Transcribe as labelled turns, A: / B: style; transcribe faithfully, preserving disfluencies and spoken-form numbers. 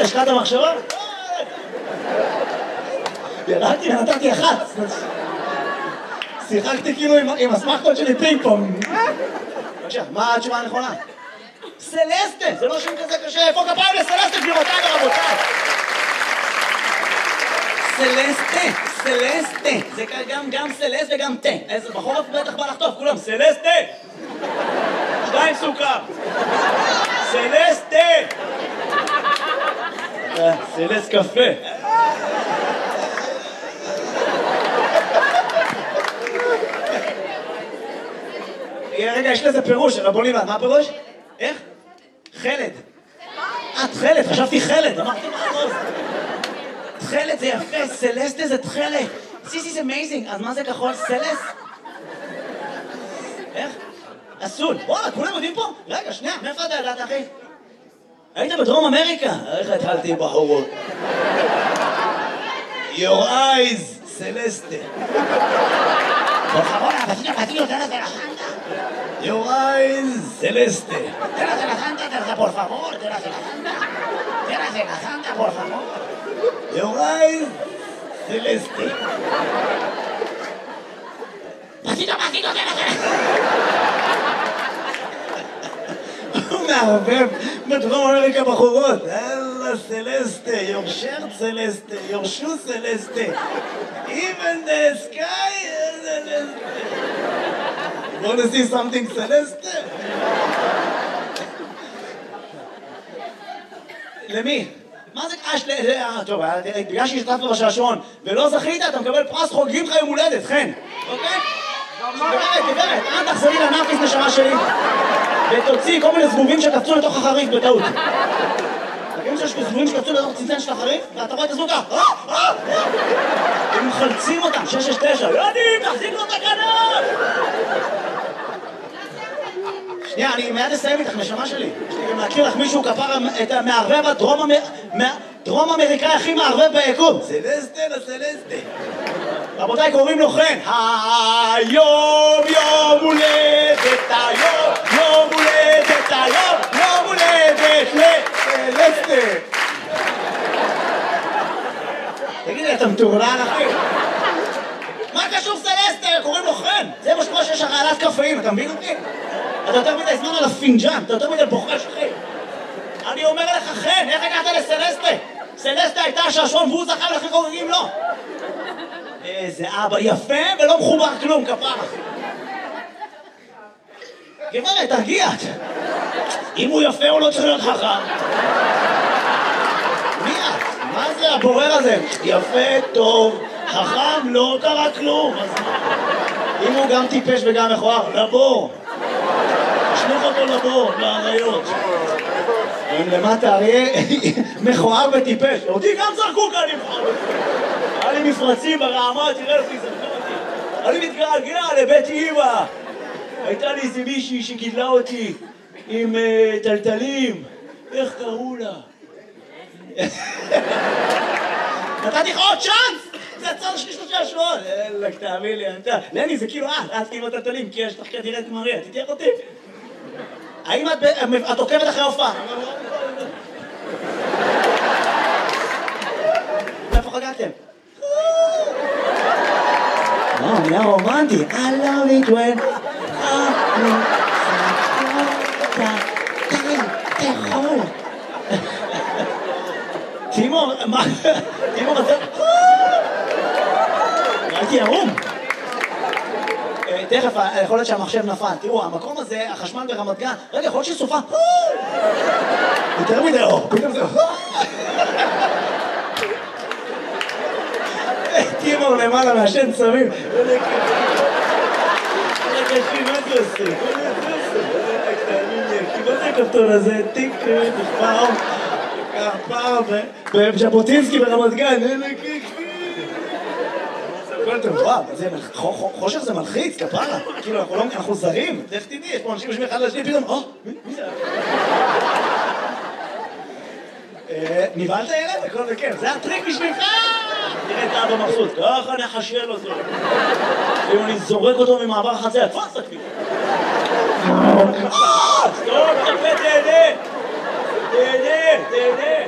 A: השקעת המחשבה? ירדתי ונתתי אחת. שיחקתי כאילו עם הסמכות שלי פינג פונג. בבקשה, מה התשובה הנכונה? סלסטה, זה לא שם כזה קשה. איפה כפיים לסלסטה, גבירותיי ורבותיי? סלסטה, סלסטה. זה גם גם סלסט וגם תה. איזה בחורף בטח בא לחטוף, כולם סלסטה. שתיים סוכר. סלסטה. סלסט קפה. רגע, יש לזה פירוש, אבל בוא נלמד, מה הפירוש? איך? חלד. את חלד, חשבתי חלד, אמרתי מה הכל? תחלת זה יפה, סלסטה זה תחלת. This is amazing, אז מה זה כחול? סלס? איך? אסול. וואלה, כולם יודעים פה? רגע, שנייה, מאיפה אתה ידעת, אחי? היית בדרום אמריקה? איך התחלתי בחורות? Your eyes, סלסטה. Por favor, vecino, vecino, te la Santa. Your eyes, Celeste. Te la Santa, te la por favor, te la Santa. Te la Santa, por favor. Your eyes, Celeste. Vecino, vecino, te la הוא מערבב בדרום אמריקה בחורות. אללה סלסטה, your shirt סלסטה, your shoe סלסטה. Even the sky is Celeste. You want to see something Celeste? למי? מה זה קש? טוב, בגלל שהשתתפת בשעשועון ולא זכית, אתה מקבל פרס חוגגים לך יום הולדת, חן. אוקיי? גברת, גברת, אל תחזרי לנרקיס נשמה שלי ותוציא כל מיני זבובים שקפצו לתוך החריף בטעות. תגידו שיש זבובים שקפצו לתוך צנצן של החריף ואתה רואה את הזבוב ככה הם מחלצים אותם, שש שש תשע יודעים, תחזיק לו את הכנף! שנייה, אני מיד אסיים איתך, נשמה שלי. יש לי גם להכיר לך מישהו כפר את המערבב הדרום אמריקאי הכי מערבב ביקום. סלסטה לסלסטה. רבותיי, קוראים לו חן. היום יום הולדת, היום יום הולדת, היום יום הולדת לסלסטה. תגידי, אתה מטורלל אחי? מה קשור סלסטה? קוראים לו חן. זה מה שקורה שיש הרעלת קפאים, אתה מבין אותי? אתה יותר מדי זמן על הפינג'אן, אתה יותר מדי בוחש אחי. אני אומר לך חן, איך הגעת לסלסטה? סלסטה הייתה השעשועון והוא זכה ולכן חוגגים לו. איזה אבא יפה ולא מחובר כלום, כפרה. גברת, תרגיעת. אם הוא יפה הוא לא צריך להיות חכם. מי את? מה זה הבורר הזה? יפה, טוב, חכם, לא קרה כלום. אם הוא גם טיפש וגם מכוער, לבור. תשלוך אותו לבור, לאריות. אם למטה אריה מכוער וטיפש. אותי גם זרקו כאן לבחור. היה לי מפרצים ברעמה, תראה לפי זרקו אותי. אני מתגעגע לבית אמא. הייתה לי איזה מישהי שגידלה אותי עם טלטלים. איך קראו לה? נתתי לך עוד צ'אנס! זה הצד השני של השעשועון. אלק, תאמין לי, אתה... לני, זה כאילו את, את כאילו טלטלים, כי יש לך כנראה את מריה, תתייך אותי. האם את עוקבת אחרי הופעה? איפה חגגתם? וואו, נהיה רומנטי. I love it when... תאכול. תימור, מה? תימור, אתה... הייתי ערום. תכף, יכול להיות שהמחשב נפל. תראו, המקום הזה, החשמל ברמת גן, רגע, יכול להיות שסופה. יותר מדי אור, פתאום זה... תימור למעלה מהשן צמים. רגע, אחי, מה זה עושה? מה זה הכפתור הזה? טיק, פעם, פעם, בז'בוטינסקי ברמת גן. וואו, חושך זה מלחיץ, כפרה. כאילו, אנחנו זרים, איך תדעי, יש פה אנשים יושבים אחד לשני, פתאום, או, מי זה? נבהלת ילד? הכל בכיף, זה הטריק בשבילך! תראה את האבא מבסוט, ככה נחשל אותו. אם אני זורק אותו ממעבר החצר, תפוס תקפי. סטופ, תקפי, תהנה! תהנה, תהנה!